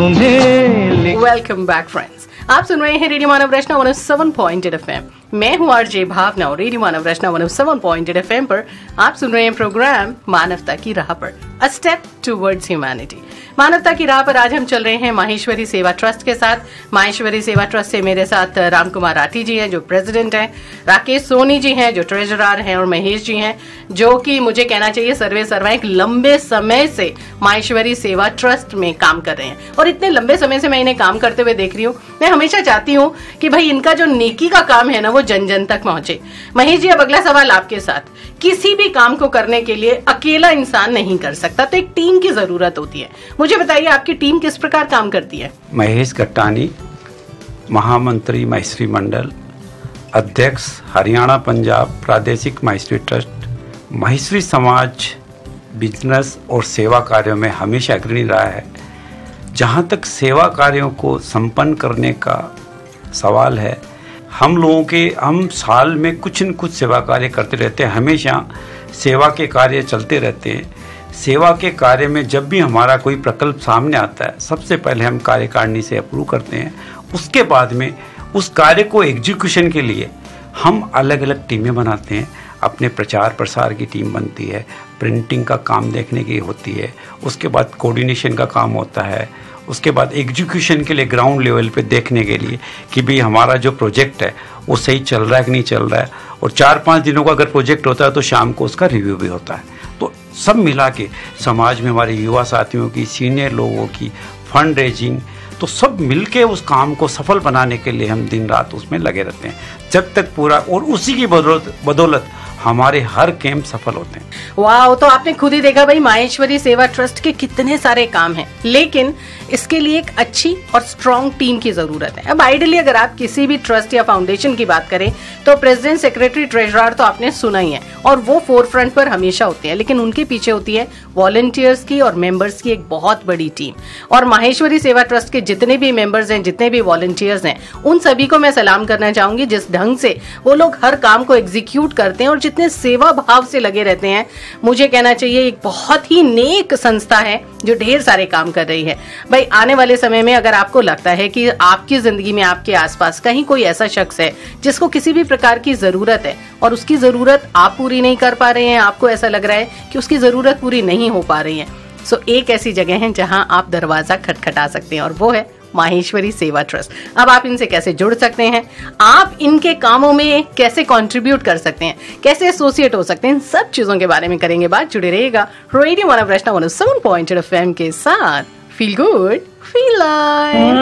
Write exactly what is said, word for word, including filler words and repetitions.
तुम्हें। Welcome back friends, आप सुन रहे हैं रेडियो मानव रचना one O seven point eight FM. मैं हूँ आरजे भावना और रेडियो मानव रचना one O seven point eight FM पर आप सुन रहे हैं प्रोग्राम मानवता की राह पर, अ स्टेप टुवर्ड्स ह्यूमैनिटी। मानवता की राह पर आज हम चल रहे हैं माहेश्वरी सेवा ट्रस्ट के साथ। माहेश्वरी सेवा ट्रस्ट से मेरे साथ राम कुमार राठी जी हैं जो प्रेसिडेंट हैं, राकेश सोनी जी हैं जो ट्रेजरर हैं और महेश जी हैं जो कि मुझे कहना चाहिए सर्वे सर्वा एक लंबे समय से माहेश्वरी सेवा ट्रस्ट में काम कर रहे हैं। और इतने लंबे समय से मैं इन्हें काम करते हुए देख रही हूँ। मैं हमेशा चाहती हूँ कि भाई इनका जो नेकी का काम है ना वो जन जन तक पहुंचे। महेश जी, अब अगला सवाल आपके साथ। किसी भी काम को करने के लिए अकेला इंसान नहीं कर सकता, तो एक टीम की जरूरत होती है। मुझे बताइए आपकी टीम किस प्रकार काम करती है? महेश गट्टानी, महामंत्री माहेश्वरी मंडल, अध्यक्ष हरियाणा पंजाब प्रादेशिक माहेश्वरी ट्रस्ट। माहेश्वरी समाज बिजनेस और सेवा कार्यों में हमेशा अग्रणी रहा है। जहाँ तक सेवा कार्यों को संपन्न करने का सवाल है, हम लोगों के हम साल में कुछ न कुछ सेवा कार्य करते रहते हैं। हमेशा सेवा के कार्य चलते रहते हैं। सेवा के कार्य में जब भी हमारा कोई प्रकल्प सामने आता है, सबसे पहले हम कार्यकारिणी से अप्रूव करते हैं। उसके बाद में उस कार्य को एग्जीक्यूशन के लिए हम अलग अलग टीमें बनाते हैं। अपने प्रचार प्रसार की टीम बनती है, प्रिंटिंग का काम देखने की होती है, उसके बाद कोऑर्डिनेशन का काम होता है, उसके बाद एग्जीक्यूशन के लिए ग्राउंड लेवल पे देखने के लिए कि भाई हमारा जो प्रोजेक्ट है वो सही चल रहा है कि नहीं चल रहा है। और चार पाँच दिनों का अगर प्रोजेक्ट होता है तो शाम को उसका रिव्यू भी होता है। तो सब मिला के समाज में हमारे युवा साथियों की, सीनियर लोगों की फंड रेजिंग, तो सब मिलके उस काम को सफल बनाने के लिए हम दिन रात उसमें लगे रहते हैं जब तक पूरा, और उसी की बदौलत बदौलत हमारे हर कैंप सफल होते हैं। वाह, तो आपने खुद ही देखा भाई माहेश्वरी सेवा ट्रस्ट के कितने सारे काम हैं, लेकिन इसके लिए एक अच्छी और स्ट्रॉन्ग टीम की जरूरत है। अब आइडियली अगर आप किसी भी ट्रस्ट या फाउंडेशन की बात करें तो प्रेसिडेंट, सेक्रेटरी, ट्रेजरर तो आपने सुना ही है और वो फोर फ्रंट पर हमेशा होते हैं, लेकिन उनके पीछे होती है वॉलंटियर्स की और मेंबर्स की एक बहुत बड़ी टीम। और माहेश्वरी सेवा ट्रस्ट के जितने भी मेंबर्स हैं, जितने भी वॉलंटियर्स हैं, उन सभी को मैं सलाम करना चाहूंगी जिस ढंग से वो लोग हर काम को एग्जीक्यूट करते हैं और जितने सेवा भाव से लगे रहते हैं। मुझे कहना चाहिए एक बहुत ही नेक संस्था है जो ढेर सारे काम कर रही है। भाई आने वाले समय में अगर आपको लगता है कि आपकी जिंदगी में आपके आसपास कहीं कोई ऐसा शख्स है जिसको किसी भी प्रकार की जरूरत है और उसकी जरूरत आप पूरी नहीं कर पा रहे हैं, आपको ऐसा लग रहा है कि उसकी जरूरत पूरी नहीं हो पा रही है, सो एक ऐसी जगह है जहां आप दरवाजा खटखटा सकते हैं और वो है माहेश्वरी सेवा ट्रस्ट। अब आप इनसे कैसे जुड़ सकते हैं, आप इनके कामों में कैसे कंट्रीब्यूट कर सकते हैं, कैसे एसोसिएट हो सकते हैं, इन सब चीजों के बारे में करेंगे बात। जुड़े रहिएगा रेडियो मानव रचना one O seven point eight FM के साथ। Feel good, feel like.